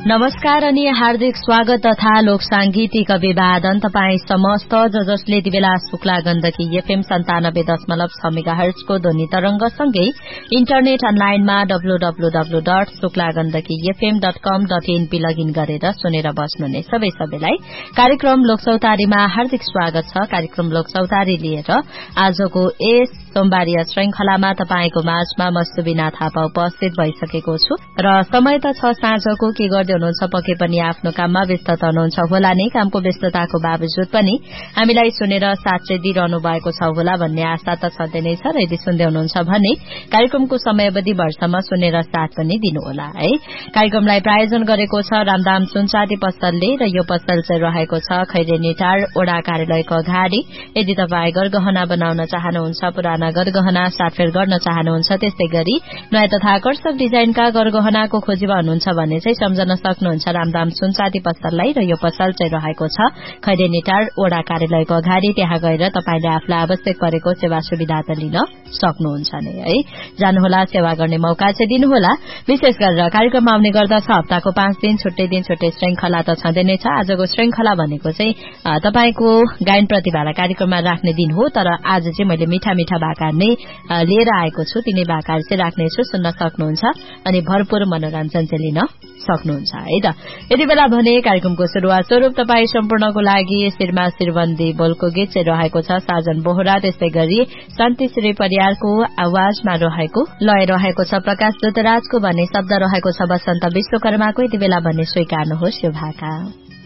नमस्कार अनि हार्दिक स्वागत तथा लोक सांगीतिक अभिवादन तपाई समस्त जसले यति बेला शुक्ला गण्डकी एफएम 97.6 मेगाहर्ज को ध्वनि तरंगसँगै इन्टरनेट अनलाइनमा www.शुक्लागण्डकीfm.com.in लगइन गरेर सुनेर बस्नुहुने सबैलाई कार्यक्रम लोकसौतारीमा हार्दिक स्वागत छ। कार्यक्रम लोकसौतारी लिएर आजको यस सोमबारीय श्रृंखलामा तपाईको माझमा म सुबिना थापा उपस्थित भइसकेको छु र समय त छ साँझको के गर्दै हुनुहुन्छ पके पनि आफ्नो काममा व्यस्त हुनुहुन्छ होला नै। कामको व्यस्तताको बावजुद पनि हामीलाई सुनेर साथ चाहिँ दिइरहनु भएको छ होला भन्ने आशा त छँदै नै छ र यदि सुन्दै हुनुहुन्छ भने कार्यक्रमको समयावधि भरसम्म सुनेर साथ पनि दिनुहोला है। कार्यक्रमलाई प्रायोजन गरेको छ रामदाम सुनचाँदी पसलले र यो पसल चाहिँ रहेको छ खैरेनीटार ओडा कार्यालयको अगाडि। यदि तपाईँ गरगहना बनाउन चाहनुहुन्छ, पुराना गरगहना साटफेर गर्न चाहनुहुन्छ, त्यस्तै गरी नयाँ तथा आकर्षक डिजाइनका गरगहनाको खोजीमा हुनुहुन्छ भने चाहिँ सम्झन सक्नुहुन्छ रामदाम सुनचाँदी पसललाई र यो पसल चाहिँ रहेको छ खैरेनीटार ओडा कार्यालयको अगाडि। त्यहाँ गएर तपाईले आफूलाई आवश्यक परेको सेवा सुविधा त लिन सक्नुहुन्छ नै है। जानुहोला, सेवा गर्ने मौका चाहिँ दिनुहोला। विशेष गरेर कार्यक्रममा आउने गर्दछ हप्ताको 5 दिन छुट्टै श्रृंखला त छँदै नै छ। आजको श्रृंखला भनेको चाहिँ तपाईको गायन प्रतिभालाई कार्यक्रममा राख्ने दिन हो, तर आज चाहिँ मैले मिठा मिठा भाकाहरू नै लिएर आएको छु। तिनै भाकाहरू चाहिँ राख्नेछु, सुन्न सक्नुहुन्छ अनि भरपूर मनोरञ्जन चाहिँ लिन सक्नुहुन्छ है त। यति बेला भने कार्यक्रमको शुरूआत स्वरूप तपाई सम्पूर्णको लागि शिरमा शिरबन्दी बोलको गीत चाहिँ रहेको छ साजन बोहरा, त्यस्तै गरी शान्ति श्री परियारको आवाजमा रहेको लय रहेको छ प्रकाश दुतराजको भने शब्द रहेको छ वसन्त विश्वकर्माको। यति बेला भने स्वीकार्नुहोस् यो भाका।